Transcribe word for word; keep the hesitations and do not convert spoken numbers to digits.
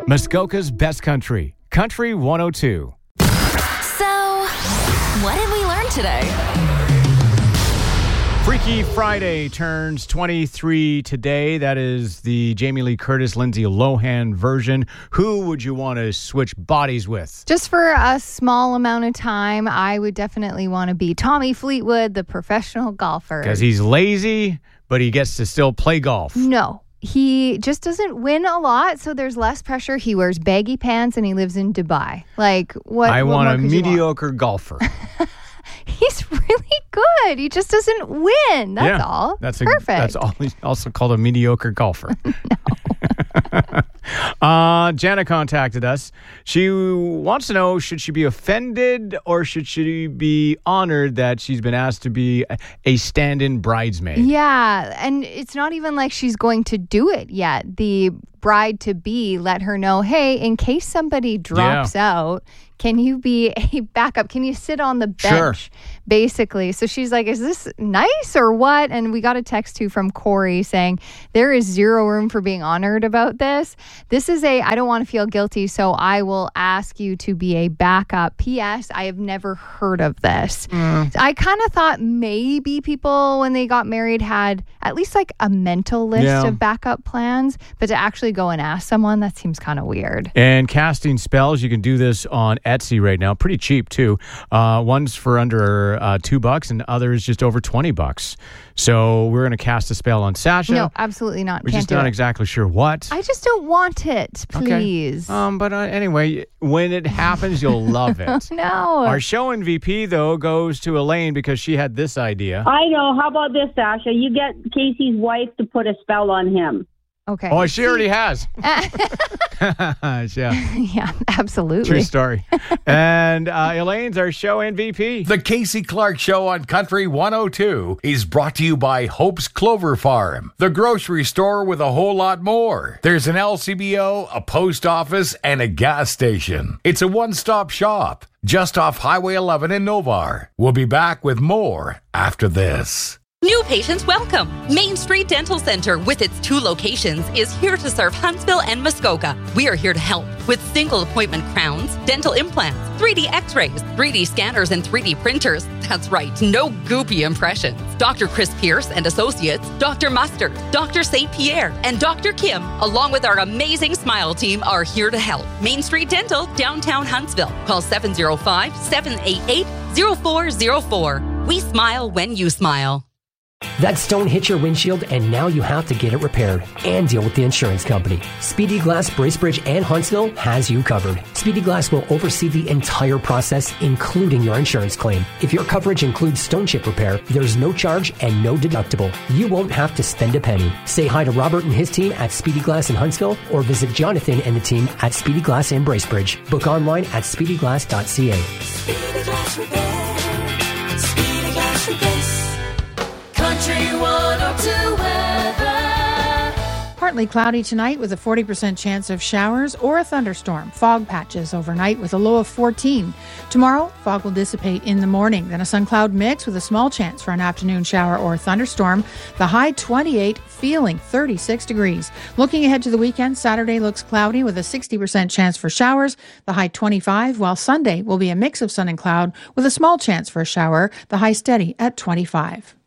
Muskoka's Best Country, Country one oh two. So, what did we learn today? Freaky Friday turns twenty-three today. That is the Jamie Lee Curtis, Lindsay Lohan version. Who would you want to switch bodies with? Just for a small amount of time, I would definitely want to be Tommy Fleetwood, the professional golfer. Because he's lazy, but he gets to still play golf. No. He just doesn't win a lot, so there's less pressure. He wears baggy pants and he lives in Dubai. Like, what? I what want more a could you mediocre want? golfer. He's really good. He just doesn't win. That's yeah, all. That's perfect. A, that's all, also called a mediocre golfer. No. uh, Jana contacted us. She wants to know, should she be offended or should she be honored that she's been asked to be a, a stand-in bridesmaid? Yeah, and it's not even like she's going to do it yet. The bride-to-be let her know, hey, in case somebody drops yeah. out, can you be a backup? Can you sit on the bench, sure. basically? So she's like, is this nice or what? And we got a text too from Corey saying, there is zero room for being honored about this. This is a, I don't want to feel guilty, so I will ask you to be a backup. P S. I have never heard of this. Mm. I kind of thought maybe people, when they got married, had at least like a mental list yeah. of backup plans, but to actually go and ask someone, that seems kind of weird. And casting spells, you can do this on Etsy right now. Pretty cheap too. Uh, one's for under uh, two bucks and others just over twenty bucks. So we're going to cast a spell on Sasha. No, absolutely not. We're Can't just do not it. exactly sure what. I just don't want it, please. Okay. Um, but uh, anyway, when it happens, you'll love it. No. Our show M V P, though, goes to Elaine because she had this idea. I know. How about this, Sasha? You get Casey's wife to put a spell on him. Okay. Oh, she already has. yeah. Yeah, absolutely. True story. And uh, Elaine's our show M V P. The Casey Clark Show on Country one oh two is brought to you by Hope's Clover Farm, the grocery store with a whole lot more. There's an L C B O, a post office, and a gas station. It's a one-stop shop just off Highway eleven in Novar. We'll be back with more after this. New patients welcome. Main Street Dental Center, with its two locations, is here to serve Huntsville and Muskoka. We are here to help with single appointment crowns, dental implants, three D x-rays, three D scanners, and three D printers. That's right, no goopy impressions. Doctor Chris Pierce and Associates, Doctor Mustard, Doctor Saint Pierre, and Doctor Kim, along with our amazing Smile team, are here to help. Main Street Dental, downtown Huntsville. Call seven oh five, seven eight eight, oh four oh four. We smile when you smile. That stone hit your windshield and now you have to get it repaired and deal with the insurance company. Speedy Glass Bracebridge and Huntsville has you covered. Speedy Glass will oversee the entire process, including your insurance claim. If your coverage includes stone chip repair, there's no charge and no deductible. You won't have to spend a penny. Say hi to Robert and his team at Speedy Glass in Huntsville or visit Jonathan and the team at Speedy Glass in Bracebridge. Book online at speedy glass dot c a. Speedy Glass Repair. Speedy Glass Replace. Country one oh two weather. Partly cloudy tonight with a forty percent chance of showers or a thunderstorm. Fog patches overnight with a low of fourteen. Tomorrow, fog will dissipate in the morning. Then a sun cloud mix with a small chance for an afternoon shower or thunderstorm. The high twenty-eight, feeling thirty-six degrees. Looking ahead to the weekend, Saturday looks cloudy with a sixty percent chance for showers. The high twenty-five, while Sunday will be a mix of sun and cloud with a small chance for a shower. The high steady at twenty-five.